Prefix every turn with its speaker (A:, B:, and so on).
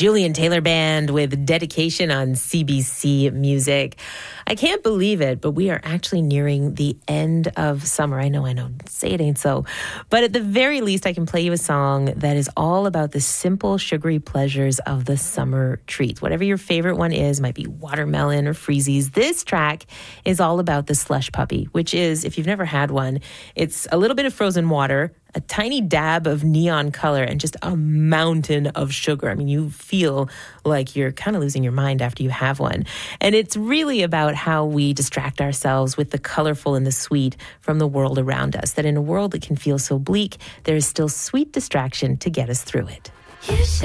A: Julian Taylor Band with Dedication on CBC Music. I can't believe it, but we are actually nearing the end of summer. I know. Say it ain't so. But at the very least, I can play you a song that is all about the simple, sugary pleasures of the summer treats. Whatever your favorite one is, might be watermelon or freezies. This track is all about the slush puppy, which is, if you've never had one, it's a little bit of frozen water, a tiny dab of neon color, and just a mountain of sugar. I mean, you feel like you're kind of losing your mind after you have one. And it's really about how we distract ourselves with the colorful and the sweet from the world around us. That in a world that can feel so bleak, there is still sweet distraction to get us through it.